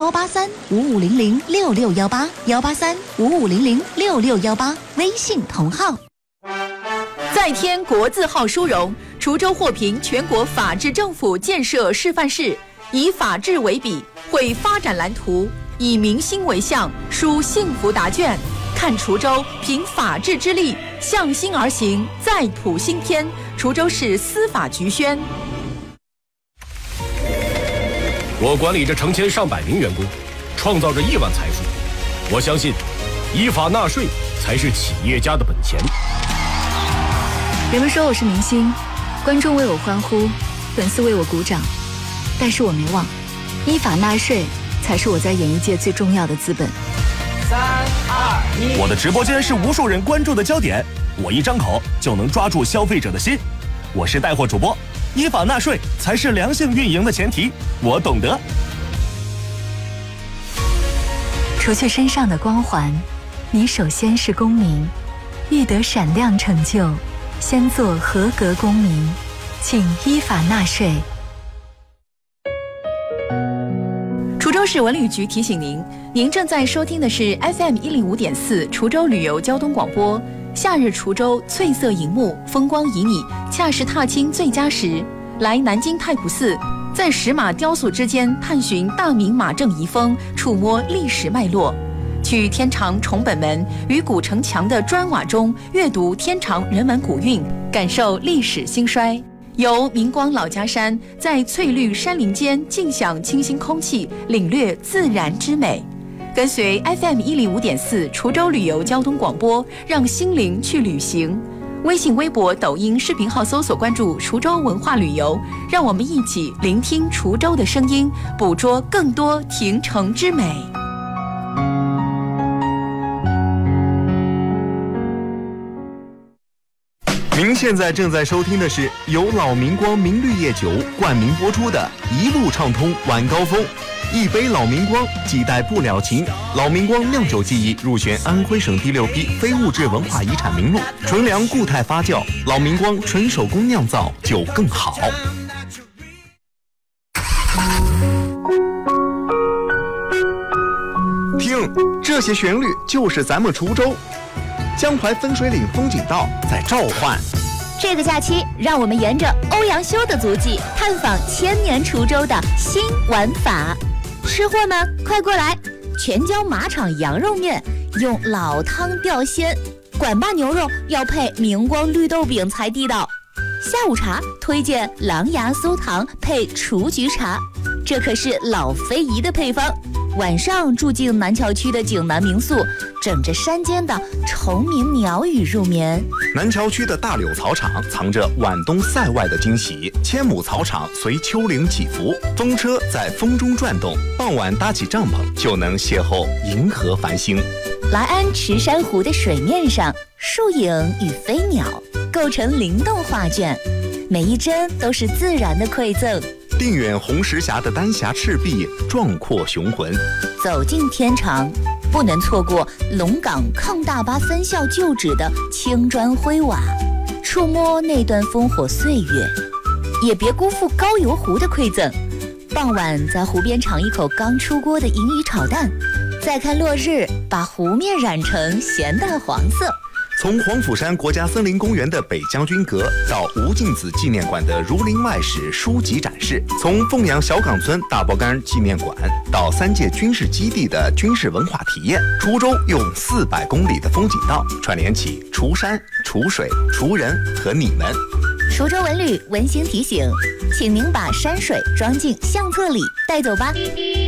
18355006618，18355006618，微信同号。 再添国字号殊荣，滁州获评全国法治政府建设示范市，以法治为笔，绘发展蓝图，以民心为向，书幸福答卷。看滁州凭法治之力，向心而行，再谱新篇。滁州市司法局宣。 我管理着成千上百名员工，创造着亿万财富。我相信，依法纳税才是企业家的本钱。 人们说我是明星，观众为我欢呼，粉丝为我鼓掌，但是我没忘，依法纳税才是我在演艺界最重要的资本。 3、2、1， 我的直播间是无数人关注的焦点，我一张口就能抓住消费者的心。我是带货主播，依法纳税才是良性运营的前提，我懂得。 除去身上的光环，你首先是公民，欲得闪亮成就，先做合格公民，请依法纳税。 滁州市文旅局提醒您，您正在收听的是 FM105.4 滁州旅游交通广播。夏日滁州翠色银幕，风光旖旎，恰是踏青最佳时。来南京太仆寺，在石马雕塑之间探寻大明马正遗风，触摸历史脉络。去天长崇本门，于古城墙的砖瓦中阅读天长人文古韵，感受历史兴衰。游明光老家山，在翠绿山林间静享清新空气，领略自然之美。跟随 FM105.4 滁州旅游交通广播，让心灵去旅行。微信、微博、抖音视频号搜索关注滁州文化旅游，让我们一起聆听滁州的声音，捕捉更多亭城之美。 您现在正在收听的是由老明光明绿叶酒冠名播出的《一路畅通晚高峰》，一杯老明光，几代不了情。老明光酿酒技艺入选安徽省第6批非物质文化遗产名录，纯粮固态发酵，老明光纯手工酿造，酒更好。听，这些旋律就是咱们滁州。江淮分水岭风景道在召唤。 这个假期，让我们沿着欧阳修的足迹，探访千年滁州的新玩法。吃货们，快过来！全椒马场羊肉面用老汤吊鲜，管坝牛肉要配明光绿豆饼才地道。下午茶推荐狼牙酥糖配雏菊茶，这可是老非遗的配方。晚上住进南桥区的景南民宿，枕着山间的虫鸣鸟语入眠。 南桥区的大柳草场藏着皖东塞外的惊喜，千亩草场随丘陵起伏，风车在风中转动，傍晚搭起帐篷就能邂逅银河繁星。 来安池珊瑚的水面上，树影与飞鸟构成灵动画卷，每一帧都是自然的馈赠。 定远红石峡的丹霞赤壁，壮阔雄浑。 走进天长，不能错过龙岗抗大巴分校旧址的青砖灰瓦，触摸那段烽火岁月，也别辜负高邮湖的馈赠。傍晚在湖边尝一口刚出锅的银鱼炒蛋，再看落日，把湖面染成咸淡黄色。 从黄甫山国家森林公园的北将军阁到吴敬梓纪念馆的儒林外史书籍展示，从凤阳小岗村大包干纪念馆到3届军事基地的军事文化体验，滁州用400公里的风景道串联起滁山、滁水、滁人和你们。 滁州文旅温馨提醒，请您把山水装进相册里带走吧。